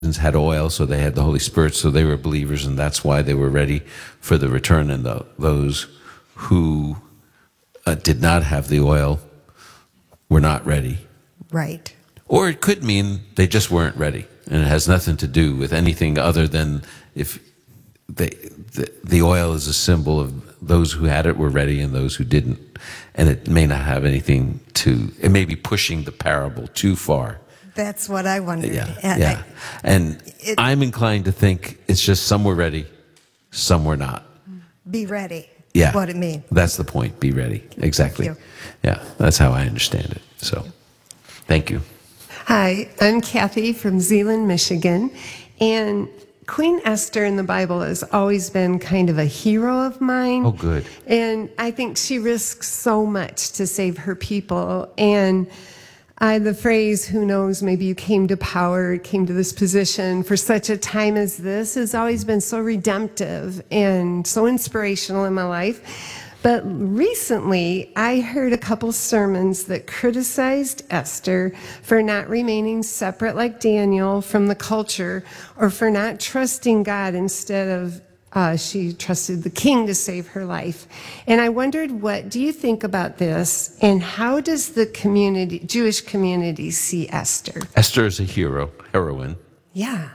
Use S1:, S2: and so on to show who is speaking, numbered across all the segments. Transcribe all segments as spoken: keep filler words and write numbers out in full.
S1: had oil, so they had the Holy Spirit, so they were believers, and that's why they were ready for the return. And the, those who uh, did not have the oil were not ready.
S2: Right.
S1: Or it could mean they just weren't ready, and it has nothing to do with anything other than if they, the, the oil is a symbol of those who had it were ready and those who didn't. And it may not have anything to, it may be pushing the parable too far.
S2: That's what I wondered.
S1: Yeah,
S2: and
S1: yeah.
S2: I,
S1: and
S2: it,
S1: I'm inclined to think it's just some were ready, some were not.
S2: Be ready.
S1: Yeah.
S2: What it means.
S1: That's the point. Be ready. Exactly.
S2: Thank you.
S1: Yeah, that's how I understand it. So, thank you.
S3: Hi, I'm Kathy from Zeeland, Michigan. And Queen Esther in the Bible has always been kind of a hero of mine.
S1: Oh, good.
S3: And I think she risks so much to save her people. And I, the phrase, who knows, maybe you came to power, came to this position for such a time as this, has always been so redemptive and so inspirational in my life. But recently, I heard a couple sermons that criticized Esther for not remaining separate like Daniel from the culture, or for not trusting God instead of uh, she trusted the king to save her life. And I wondered, what do you think about this, and how does the community, Jewish community, see Esther?
S1: Esther is a hero, heroine.
S3: Yeah.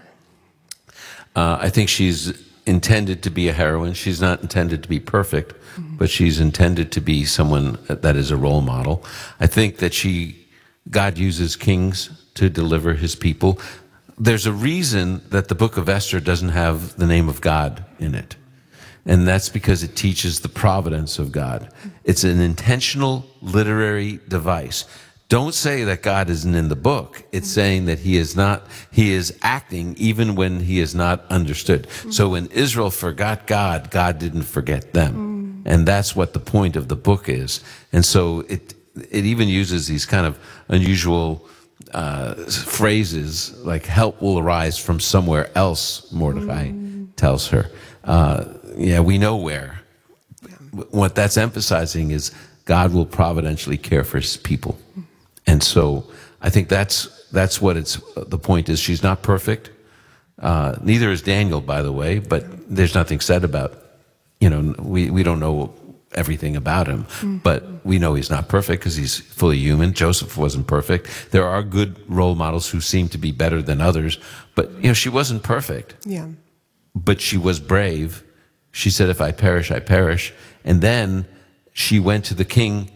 S1: Uh, I think she's intended to be a heroine. She's not intended to be perfect, but she's intended to be someone that is a role model. I think that she, God uses kings to deliver his people. There's a reason that the book of Esther doesn't have the name of God in it. And that's because it teaches the providence of God. It's an intentional literary device. Don't say that God isn't in the book. It's saying that he is not, he is acting even when he is not understood. So when Israel forgot God, God didn't forget them. And that's what the point of the book is. And so it, it even uses these kind of unusual uh, phrases like help will arise from somewhere else, Mordecai tells her. Uh, yeah, we know where. What that's emphasizing is God will providentially care for his people. And so I think that's that's what it's the point is. She's not perfect. Uh, neither is Daniel, by the way, but there's nothing said about, you know, we, we don't know everything about him, mm. but we know he's not perfect because he's fully human. Joseph wasn't perfect. There are good role models who seem to be better than others, but, you know, she wasn't perfect.
S3: Yeah.
S1: But she was brave. She said, if I perish, I perish. And then she went to the king,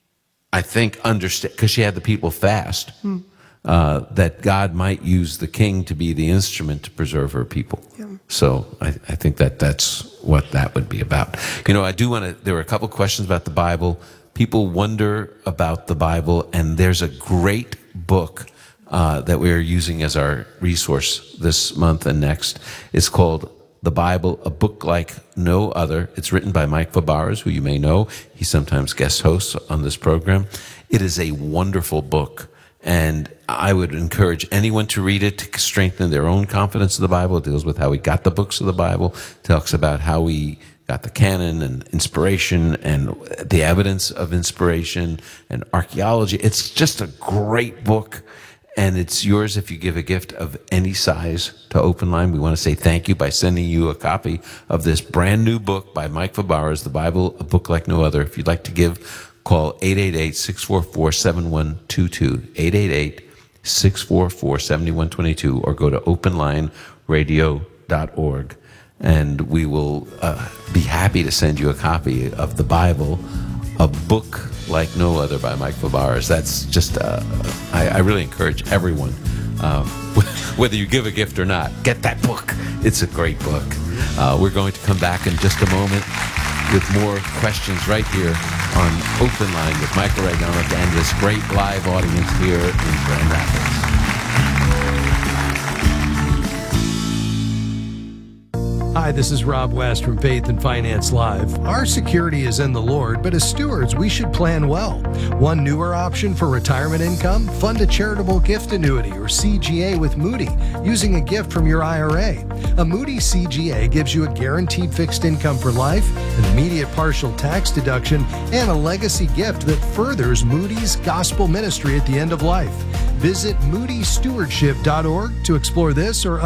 S1: I think, understand, because she had the people fast, mm. uh, that God might use the king to be the instrument to preserve her people. Yeah. So I, I think that that's what that would be about. You know, I do want to, there were a couple questions about the Bible. People wonder about the Bible, and there's a great book uh, that we're using as our resource this month and next. It's called The Bible, A Book Like No Other. It's written by Mike Fabarez, who you may know. He sometimes guest hosts on this program. It is a wonderful book, and I would encourage anyone to read it to strengthen their own confidence in the Bible. It deals with how we got the books of the Bible, talks about how we got the canon and inspiration and the evidence of inspiration and archaeology. It's just a great book. And it's yours if you give a gift of any size to Open Line. We want to say thank you by sending you a copy of this brand new book by Mike Fabarez, The Bible, A Book Like No Other. If you'd like to give, call eight eight eight, six four four, seven one two two, eight eight eight, six four four, seven one two two, or go to open line radio dot org. And we will uh, be happy to send you a copy of the Bible, A Book Like No Other by Mike Fabarez. That's just, uh, I, I really encourage everyone, um, whether you give a gift or not, get that book. It's a great book. Uh, we're going to come back in just a moment with more questions right here on Open Line with Michael Reganomic and this great live audience here in Grand Rapids.
S4: Hi, this is Rob West from Faith and Finance Live. Our security is in the Lord, but as stewards, we should plan well. One newer option for retirement income: fund a charitable gift annuity or C G A with Moody using a gift from your I R A. A Moody C G A gives you a guaranteed fixed income for life, an immediate partial tax deduction, and a legacy gift that furthers Moody's gospel ministry at the end of life. Visit moody stewardship dot org to explore this or